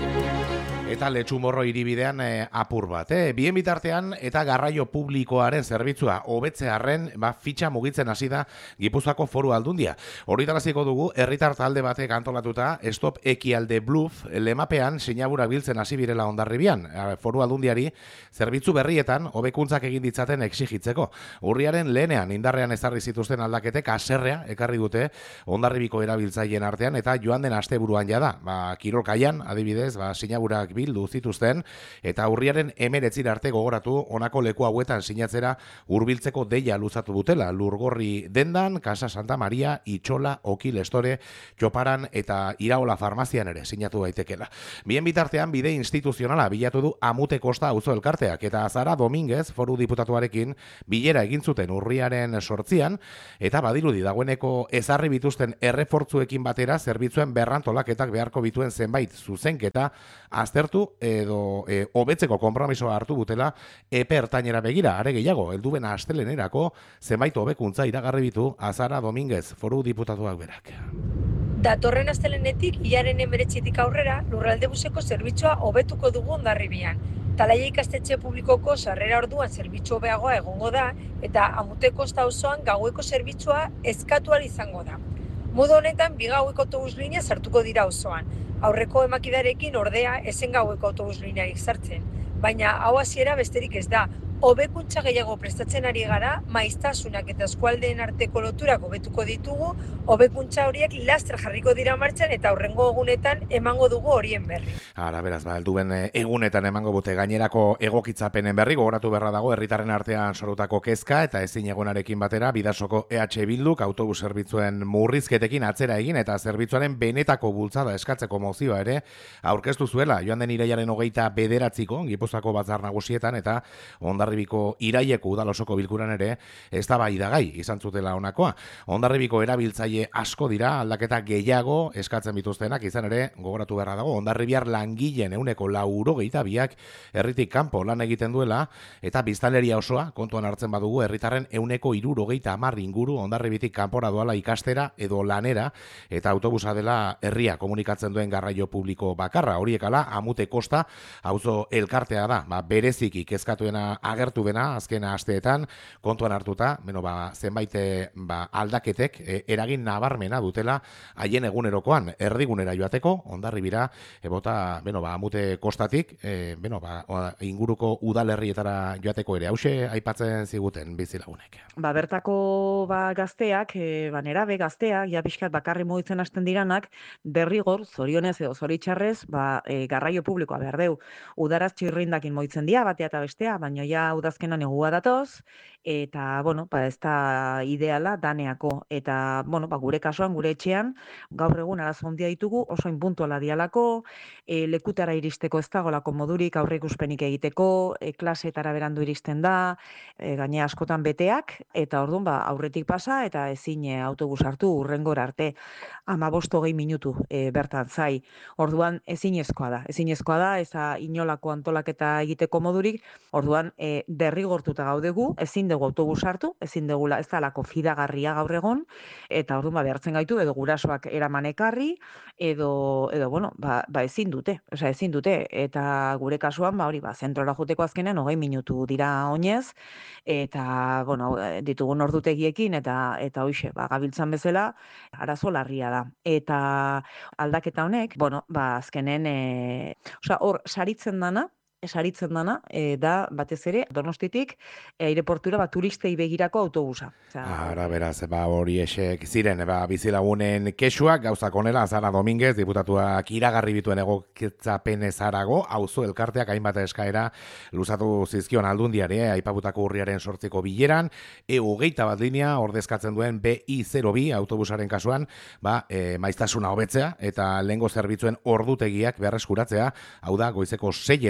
eta Letxumorro hiribidean e, apur bat. Eh? Bien bitartean, eta garraio publikoaren zerbitzua hobetzearren, ba, fitxa mugitzen hasi da Gipuzkoako Foru Aldundia. Horritaraziko dugu, herritar talde batek antolatuta, Stop Ekialde Bluff, lemapean sinabura biltzen hasi birela Hondarribian. Foru Aldundiari zerbitzu berrietan hobekuntzak egin ditzaten exigitzeko. Urriaren lehenean indarrean ezarri zituzten aldaketek haserrea ekarri dute Hondarribiko erabiltzaileen artean eta joan den asteburuan jada. Ba, Kirolkaian, adibidez, ba, sinaburak bildu zituzten eta urriaren hemeretzira arte gogoratu honako leku hauetan sinatzera hurbiltzeko deia luzatu dutela. Lurgorri Dendan, Casa Santa Maria, Itxola, Okil Estore, Txoparan eta Iraola Farmazian ere sinatu daitekela. Bien bitartean bide instituzionala bilatu du Amute Kosta auzo elkarteak eta Zara Dominguez Foru Diputatuarekin bilera egin zuten urriaren sortzian eta badirudi dagoeneko ezarri bituzten errefortzuekin batera zerbitzuen berrantolaketak beharko bituen zenbait zuzenketa aztertu edo e, hobetzeko konpromisoa hartu dutela epe ertainera begira. Are gehiago, helduen astelenerako zenbait hobekuntza iragarri bitu Zara Dominguez Foru Diputatuak berak. Datorren astelenetik hilaren hemeretzitik aurrera lurralde buseko zerbitzua hobetuko dugu Hondarribian. Talaia ikastetxe publikoko sarrera orduan zerbitzu hobeagoa egongo da eta Amute Kosta auzoan gaueko zerbitzua eskatu ahal izango da. Modu honetan bi gaueko autobus linea sartuko dira auzoan. Aurreko emakidarekin ordea ezen gaueko autobus linearik sartzen, baina hau hasiera besterik ez da. Hobekuntza gehiago prestatzen ari gara, maiztasunak eta eskualdeen arteko loturak hobetuko ditugu, hobekuntza horiek laster jarriko dira martxan eta aurrengo egunetan emango dugu horien berri. Ara, beraz, ba, helduen egunetan emango bute gainerako egokitzapenen berri, gogoratu beharra dago herritarren artean sorutako kezka eta ezin egonarekin batera Bidasoko E H Bilduk autobus zerbitzuen murrizketekin atzera egin eta zerbitzuaren benetako bultzada eskatzeko mozioa ere aurkeztu zuela joan den irailaren hogeita bederatziko Gipuzkoako batzar nagusietan eta Hondarribiko iraileko udalosoko bilkuran ere eztabaidagai izan zutela honakoa. Hondarribiko erabiltzaile asko dira aldaketa gehiago eskatzen bituztenak izan ere gogoratu beharra dago Hondarribiar langileen ehuneko laurogeita biak herritik kanpo lan egiten duela eta biztanleria osoa kontuan hartzen badugu herritarren ehuneko hirurogeita hamar inguru Hondarribitik kanpora doala ikastera edo lanera eta autobusa dela herria komunikatzen duen garraio publiko bakarra. Horiek ala Amute Kosta auzo elkartea da, ba, bereziki kezkatuena agertu bena azken asteetan kontuan hartuta, beno, ba, zenbait ba, aldaketek e, eragin nabarmena dutela haien egunerokoan erdigunera joateko Hondarribira ebota beno, ba, Amute Kostatik e, beno, ba, inguruko udalerrietara joateko ere hause aipatzen ziguten bizilagunek. Ba, bertako ba, gazteak, e, ba, nerabe gazteak, ja pixkat bakarri mugitzen hasten diranak, derrigor, zorionez edo zoritxarrez, ba, e, garraio publikoa behar deu. Udaraz txirrindakin moitzen dira, batea eta bestea, baina ja udazkenan negua datoz, eta, bueno, ba, ez da ideala daneako. Eta, bueno, ba, gure kasuan, gure etxean, gaur egun arazo handia ditugu, oso inpuntuala dialako, e, lekutara iristeko ez dagolako modurik, aurre ikuspenik egiteko, e, klasetara berandu iristen da, e, gaine askotan beteak, eta orduan, ba, aurretik pasa, eta ezin e, autobus hartu urrengora arte, hamabost hogei minutu e, bertan zai. Orduan, ezinezkoa da, ezinezkoa da, eza inolako antolaketa egiteko modurik, orduan, e, derrigortuta gaudegu, ezin dugu autobus hartu, ezin dugula ez dalako fidagarria gaur egon, eta orduan ba, behartzen gaitu, edo gurasoak eraman ekarri, edo, edo bueno, ba, ba ezin dute, osea ezin dute, eta gure kasuan, ba hori, ba, zentrora juteko azkenean, hogei minutu dira oinez, eta, bueno, ditugun ordutegiekin, eta, eta hoixe, ba, gabiltzan bezala, arazo larria da. Eta aldaketa honek, bueno, ba, azkenen, e, osea, hor, saritzen dana, saritzen dana, e, da batez ere Donostitik e, aireportura ba, turistei begirako autobusa. Ara, beraz, ba, hori esek ziren, ba, bizilagunen kexuak, gauzak onela, Zara Dominguez, diputatuak iragarri bituen egokitzapen ezarago, auzo elkarteak hainbat eskaera luzatu zizkion aldundiare, eh, aipabutako urriaren sortziko bileran, E hogeita bat linea ordezkatzen duen B I zero bi autobusaren kasuan, ba, e, maiztasuna hobetzea, eta lehengo zerbitzuen ordutegiak berreskuratzea, hau da, goizeko seietan hasi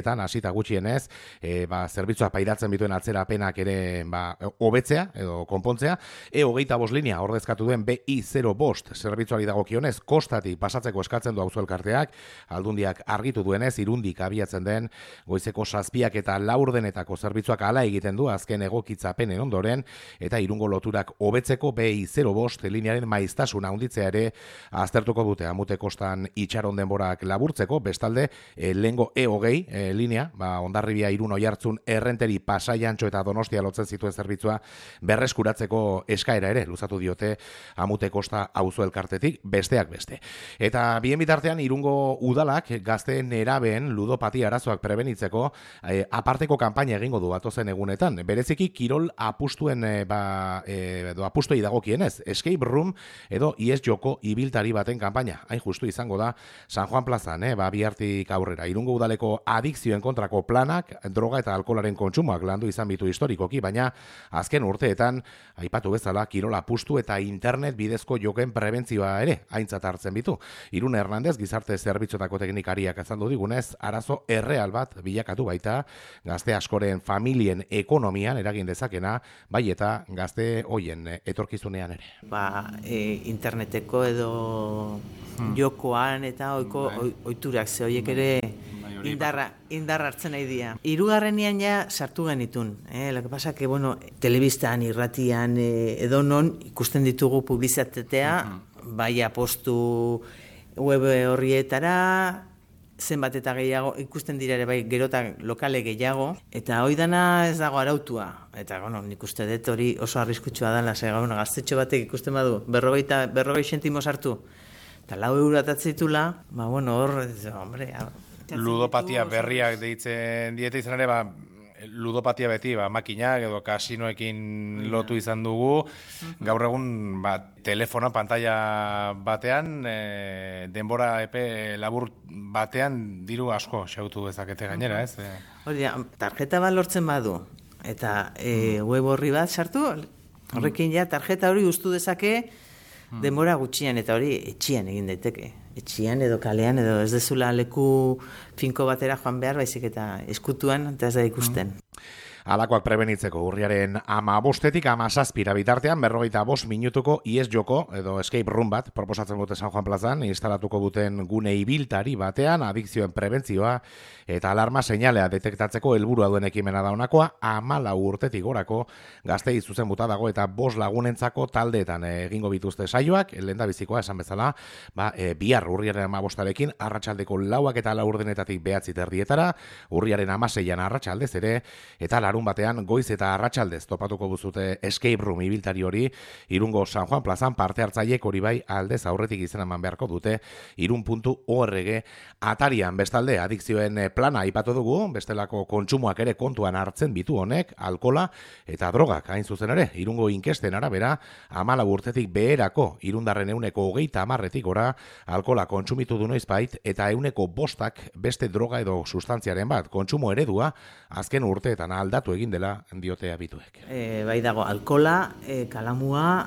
hogeita gutxienez, e, ba, zerbitzua pairatzen bituen atzerapenak ere ba, hobetzea edo konpontzea, E hogeita bost linea ordezkatu duen B I zero bost zerbitzuari dagokionez, kostatik pasatzeko eskatzen du auzo elkarteak, aldundiak argitu duenez, irundik abiatzen den, goizeko zazpiak eta laurdenetako zerbitzuak hala egiten du azken egokitzapenen ondoren, eta irungo loturak hobetzeko B I zero bost linearen maiztasuna handitzea ere aztertuko dute amute kostan itxaron denborak laburtzeko, bestalde e, lengo E hogei e, linea, ba, Hondarribia Irun Oiartzun Errenteri Pasai Antxo eta Donostia lotzen zituen zerbitzua berreskuratzeko eskaera ere luzatu diote amute kosta auzo elkartetik besteak beste. Eta bien bitartean Irungo udalak gazte nerabeen ludopati arazoak prebenitzeko e, aparteko kanpaina egingo du batozen egunetan. Bereziki kirol apustuen e, ba, e, edo apustuei dagokienez, escape room edo ies joko ibiltari baten kanpaina. Hain justu izango da San Juan plazan, eh, ba, bihartik aurrera. Irungo udaleko adikzioen kontrako planak, droga eta alkoholaren kontsumoak landu izan bitu historikoki, baina azken urteetan, aipatu bezala, kirol apustu eta internet bidezko joken prebentzioa ere aintzat hartzen bitu. Irune Hernandez, gizarte zerbitzotako teknikariak azaldu digunez, arazo erreal bat bilakatu baita, gazte askoren familien ekonomian eragin dezakena, bai eta gazte hoien etorkizunean ere. Ba, e, interneteko edo hmm. jokoan eta oiko oiturak ze horiek ere indarra, indarra hartzen nahi dira. Hirugarrenian ja sartu genitun. Eh? Lo que pasa que, bueno, telebistan, irratian, eh, edo non ikusten ditugu publizitatea, uh-huh. bai apostu web horrietara, zenbat eta gehiago, ikusten dira ere bai gerota lokale gehiago, eta hoi dana ez dago arautua. Eta, bueno, nik uste dut hori oso arriskutsua dela, ze, bueno, gaztetxo batek ikusten badu, berrogeita, berrogei sentimo sartu, eta lau euro atatzitula, ba, bueno, hor, hombre, ludopatia berriak deitzen diete izan ere, ba, ludopatia beti, ba, makinak edo kasinoekin lotu izan dugu, gaur egun, ba, telefono, pantalla batean, e, denbora epe labur batean diru asko xautu dezakete gainera, ez? Hori, tarjeta bat lortzen badu, eta e, web horri bat sartu, horrekin ja, tarjeta hori ustu dezake denbora gutxian, eta hori etxian egin daiteke. Etxian edo kalean edo ez dezula leku finko batera joan behar, baizik eta eskutuan eta ez da ikusten. Alakoak prebenitzeko urriaren ama bostetik ama zazpira bitartean berrogeita bost minutuko ies joko edo escape room bat proposatzen dute San Juan plazan, instalatuko duten gune ibiltari batean, adikzioen prebentzioa eta alarma seinalea detektatzeko helburua duen ekimena da honakoa, hamalau urtetik gorako gaztei zuzenbuta dago eta bost lagunentzako taldeetan egingo bituzte saioak, lehendabizikoa esan bezala, ba, e, bihar urriaren ama bostarekin, arratsaldeko lauak eta laurdenetatik behatzi terdietara, urriaren amaseian arratsaldez ere, eta larun batean goiz eta arratsaldez topatuko buzute escape room ibiltari hori, Irungo San Juan plazan parte hartzaiek hori bai aldez aurretik izan eman beharko dute irun puntu org atarian. Bestalde, adikzioen plana aipatu dugu, bestelako kontsumoak ere kontuan hartzen bitu honek, alkola eta drogak hain zuzen ere, Irungo inkesten arabera, hamalau urtetik beherako irundarren euneko hogeita hamarretik gora, alkola kontsumitu du noizbait eta euneko bostak beste droga edo sustantziaren bat, kontsumo eredua azken urteetan aldatu egin dela diote abituek. E, bai dago, alkola, e, kalamua,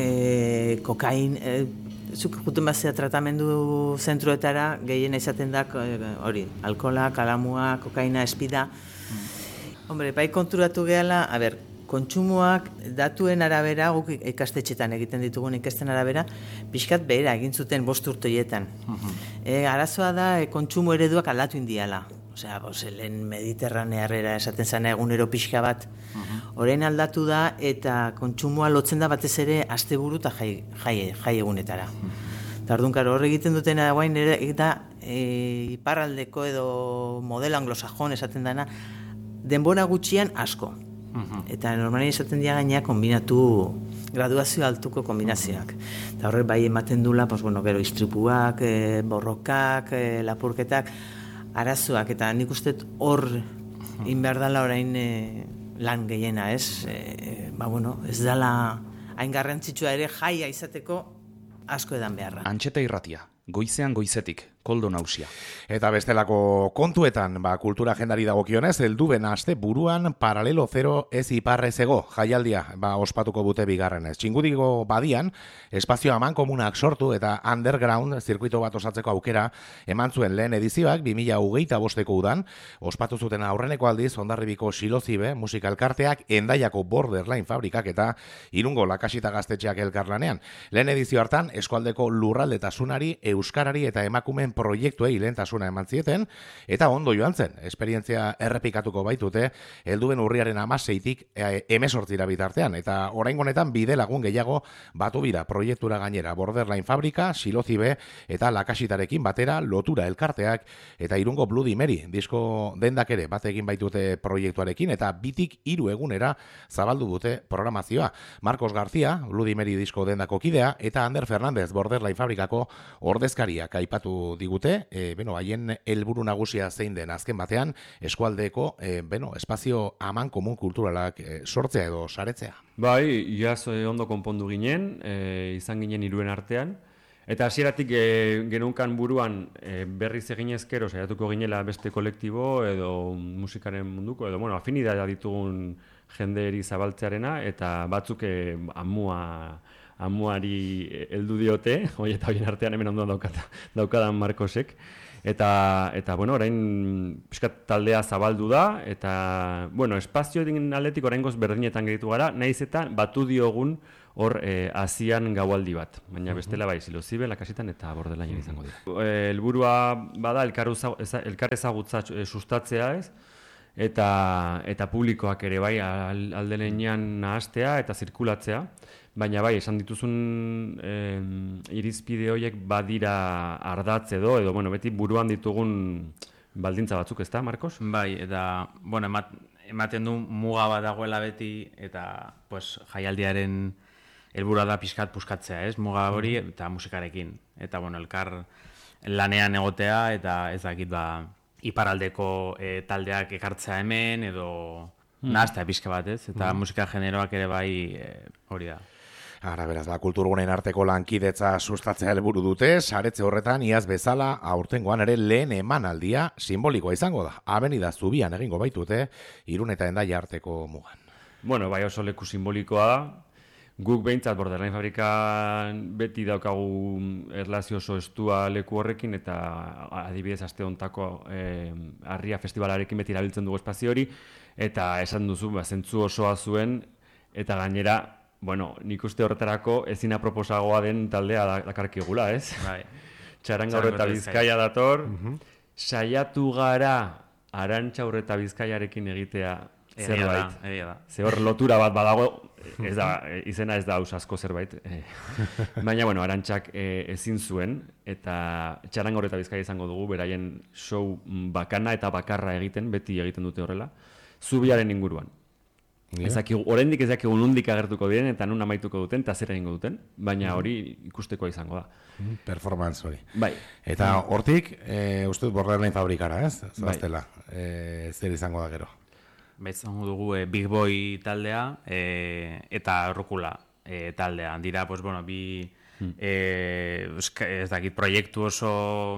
e, kokain, e, zuk juten bazea tratamendu zentroetara gehien izaten da hori, alkola, kalamua, kokaina, espida. Hombre, bai konturatu gehala, a ber, kontsumoak datuen arabera, guk ikastetxetan egiten ditugun ikasten arabera, pixkat behera egin zuten bost urteietan. E, arazoa da, e, kontsumo ereduak aldatu indiala. Osea, bos, lehen mediterranearrera esaten zana egunero pixka bat. Orain aldatu da eta kontsumoa lotzen da batez ere asteburu eta jai, jai, jai egunetara. Eta orduan, karo, hor egiten dutena guain ere, eta e, iparraldeko edo modelo anglosajon esaten dana, denbora gutxian asko. Eta normalien esaten dira gaina kombinatu, graduazio altuko kombinazioak. Eta horrek bai ematen dula, pues, bueno, gero istripuak, e, borrokak, e, lapurketak, arazoak, eta nik uste hor inberdala orain e, lan gehiena, ez? E, ba, bueno, ez dala hain garrantzitsua ere jaia izateko asko edan beharra. Antxeta irratia, goizean goizetik. koldo nausia. Eta bestelako kontuetan, ba, kultura agendari dagokionez, helduben aste buruan paralelo zero ez iparrez ego jaialdia ba, ospatuko bute bigarrenez. Txingudiko badian, espazio aman komunak sortu eta underground zirkuito bat osatzeko aukera eman zuen lehen edizioak bi mila hogeita bosteko udan, ospatu zuten aurreneko aldiz Hondarribiko Xilozibe musikalkarteak, Endaiako Borderline fabrikak eta Irungo Lakasita Gaztetxeak elkarlanean. Lehen edizio hartan, eskualdeko lurraldetasunari, euskarari eta emakumeen proiektuei lehentasuna eman zieten, eta ondo joan zen, esperientzia errepikatuko baitute, helduen urriaren amaseitik emesortzira bitartean, eta oraingo honetan bide lagun gehiago batu bira proiektura gainera, Borderline fabrika, Xilozibe eta Lakasitarekin batera, lotura elkarteak, eta Irungo Bloody Mary, disko dendak ere bat egin baitute proiektuarekin, eta bitik hiru egunera zabaldu dute programazioa. Marcos García, Bloody Mary disko dendako kidea, eta Ander Fernandez, Borderline fabrikako ordezkariak aipatu digute, e, beno, haien helburu nagusia zein den azken batean, eskualdeko, e, beno, espazio aman komun kulturalak e, sortzea edo saretzea. Bai, iaz e, ondo konpondu ginen, e, izan ginen hiruen artean, eta hasieratik e, genunkan buruan e, berriz egin ezkero saiatuko ginela beste kolektibo edo musikaren munduko, edo, bueno, afinitatea ditugun jendeeri zabaltzearena, eta batzuk e, amua amuari heldu diote, hoi eta horien artean hemen ondoan daukata, daukadan Marcosek, eta, eta bueno, orain pixkat taldea zabaldu da, eta, bueno, espazio egin aldetik oraingoz berdinetan geritu gara, naiz eta batu diogun hor eh, azian gaualdi bat, baina bestela bai, Xilozibe, Lakasitan eta Borderline izango dira. Helburua bada elkar, elkar ezagutza sustatzea ez, eta, eta publikoak ere bai aldenean nahastea eta zirkulatzea, baina bai, esan dituzun eh, irizpide horiek badira ardatz edo, edo bueno, beti buruan ditugun baldintza batzuk, ezta, Marcos? Bai, eta, bueno, emat, ematen du muga bat dagoela beti, eta pues, jaialdiaren helburua da pixkat puskatzea, ez? Muga hori eta musikarekin. Eta, bueno, elkar lanean egotea, eta ez dakit, ba, iparaldeko e, taldeak ekartzea hemen, edo mm. nahaztea pixka bat, ez? Eta mm. musika generoak ere bai e, hori da. Ara, beraz, ba, kulturgunen arteko lankidetza sustatzea helburu dute, saretze horretan iaz bezala aurtengoan ere lehen emanaldia simbolikoa izango da. Avenida Zubian egingo baitute, Irun eta Hendaia arteko mugan. Bueno, bai oso leku simbolikoa da. Guk behintzat Borderline fabrikan beti daukagu erlazio oso estua leku horrekin, eta adibidez aste hontako eh, Arria Festivalarekin beti erabiltzen dugu espazio hori, eta esan duzu, ba, zentzu osoa zuen, eta gainera, bueno, nik uste horretarako ezin aproposagoa den taldea dakarkigula, ez? Bai. Txarangaur eta Bizkaia dator, uh-huh. Saiatu gara Arantxaur eta Bizkaiarekin egitea zerbait. Egia da. Ze hor lotura bat badago, ez da, izena ez da aus asko zerbait. Baina, bueno, Arantxak e, ezin zuen, eta Txarangaur eta Bizkaia izango dugu, beraien show bakana eta bakarra egiten, beti egiten dute horrela, Zubiaren inguruan. Ezakigu, oraindik ez dakigu nondik agertuko diren eta nun amaituko duten eta zer egingo duten, baina hori ikustekoa izango da. Performance hori. Bai. Eta hortik, e, uste dut Borderline fabrikara, ez? Zaztela, bai. e, zer izango da gero? Ba, izango dugu e, Big Boy taldea e, eta Rukula e, taldea. Dira, pues, bueno, bi hmm. e, ez dakit, proiektu oso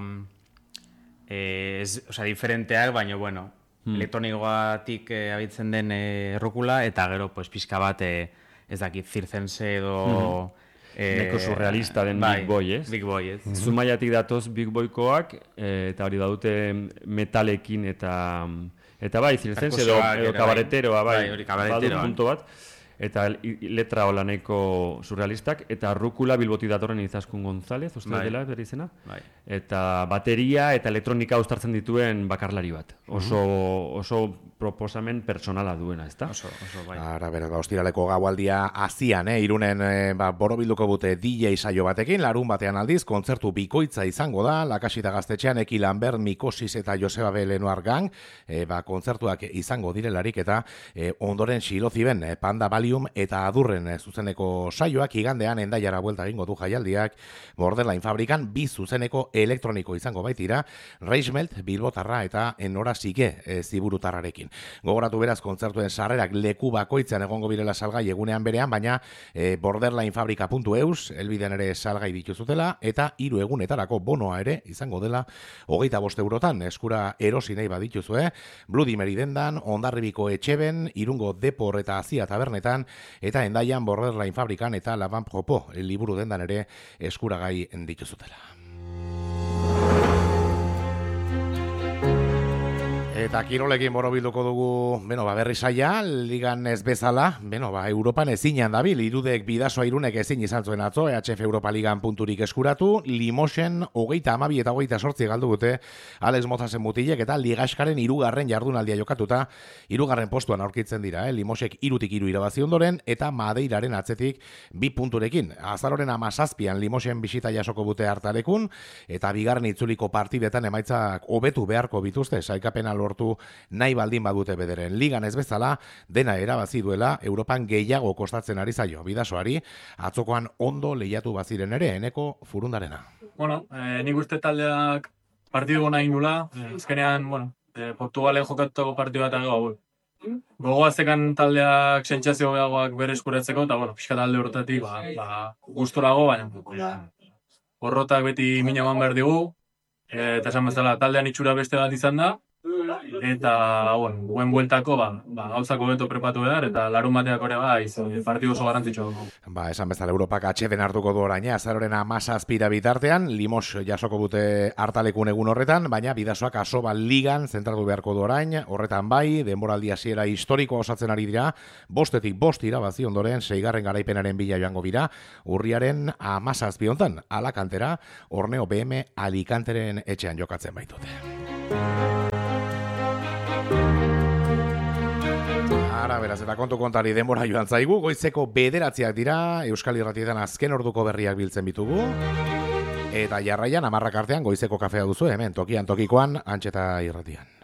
e, ez, oza, diferenteak, baina, bueno, Hmm. elektronikoatik eh, abitzen den eh, Rukula, eta gero pues, pixka bat eh, ez dakit zirzense edo hmm. eh, neko surrealista den bai, Big Boy, ez? Big Boy, ez? Hmm. Zumaiatik datoz Big Boykoak, eh, eta hori daute metalekin eta eta bai, zirzense edo, edo kabareteroa, bai, bai, badu punto bat, eta letra hola nahiko surrealistak, eta Rukula Bilboti datorren Izaskun González, uste bai. Dela, bere izena, bai. Eta bateria eta elektronika uztartzen dituen bakarlari bat. Oso, oso proposamen personala duena, ezta? Oso, oso, bai. Ara, beraz, ba, ostiraleko gaualdia azian, eh? Irunen eh, ba, borobilduko bute D J saio batekin, larun batean aldiz, kontzertu bikoitza izango da, Lakasita Gaztetxean, Eki Lambert, Mikosis eta Joseba B. Lenoir Gang, eh, ba, kontzertuak izango direlarik, eta eh, ondoren Xiloziben, eh, Panda Balio Podium eta Adurren zuzeneko saioak igandean Hendaiara buelta egingo du jaialdiak. Borderline fabrikan bi zuzeneko elektroniko izango baitira, Reismelt, Bilbotarra eta Enora Sige e, Ziburutarrarekin. Gogoratu beraz kontzertuen sarrerak leku bakoitzean egongo birela salgai egunean berean, baina e, borderlinefabrika puntu eus elbidean ere salgai dituzutela eta hiru egunetarako bonoa ere izango dela hogeita bost eurotan eskura erosi nahi badituzue, Bloody Mary dendan, Hondarribiko Etxeben, Irungo Depor eta Azia tabernetan, eta Hendaian Borderline fabrikan eta Laban Propo liburu dendan ere eskuragai dituzutela. Eta kirolekin borobilduko dugu, beno, ba, berri saia, ligan ez bezala, beno, ba, Europan ezinan dabil, irudek bidasoa irunek ezin izan zuen atzo, E H F Europa Ligan punturik eskuratu, Limosen hogeita amabi eta hogeita sortzi galdu dute, Alex Mozasen mutilek eta Ligaskaren irugarren jardunaldia jokatuta, irugarren postuan aurkitzen dira, eh? Limosek irutik iru irabazi ondoren, eta Madeiraren atzetik bi punturekin. Azaroren amazazpian Limosen bisita jasoko bute hartalekun, eta bigarren itzuliko partidetan emaitzak hobetu beharko bituzte, saikapena lortu nahi baldin badute bederen. Ligan ez bezala, dena erabazi duela, Europan gehiago kostatzen ari zaio, bidasoari, atzokoan ondo lehiatu baziren ere, eneko furundarena. Bueno, eh, nik uste taldeak partidu gona indula, eh, ezkenean, bueno, eh, Portugalen jokatutako partidu bat agago, gogoazekan taldeak sentsazio behagoak bere eskuratzeko, eta, bueno, pixka talde horretatik, ba, ba, gustorago, baina, porrotak beti mina eman behar digu, eh, eta esan bezala, taldean itxura beste bat izan da, eta, bueno, guen bueltako, ba, ba, gauzako beto prepatu behar, eta larun bateak ore ba, partidu oso garrantzitsua dugu. Ba, esan bezala Europak atxeden hartuko du orain, azaroren amazazpira bitartean, Limos jasoko dute hartalekun egun horretan, baina bidasoak Asoba Ligan zentratu beharko du orain, horretan bai, denboraldi hasiera historiko osatzen ari dira, bostetik bost irabazi ondoren, seigarren garaipenaren bila joango bira, urriaren amazazpi hontan, Alakantera, Orneo B M Alicanteren etxean jokatzen baitute. Ara, beraz, eta kontu kontari denbora joan zaigu, goizeko bederatziak dira, Euskal Irratietan azken orduko berriak biltzen bitugu, eta jarraian, amarrak artean, goizeko kafea duzu, hemen, tokian tokikoan, Antxeta Irratian.